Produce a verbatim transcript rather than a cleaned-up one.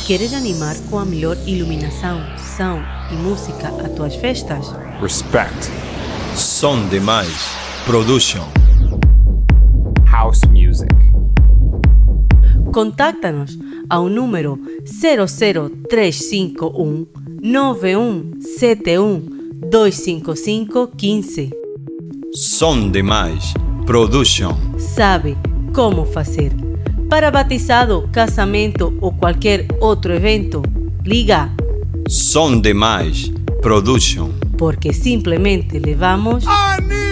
Queres animar com a melhor iluminação, som e música a tuas festas? Respect. Som Demais Production. House music. Contacta-nos ao número zero zero três cinco um nove um sete um dois cinco cinco um cinco. Som Demais Production. Sabe como fazer. Para batizado, casamento ou qualquer outro evento, liga Som Demais Production. porque simplesmente levamos I need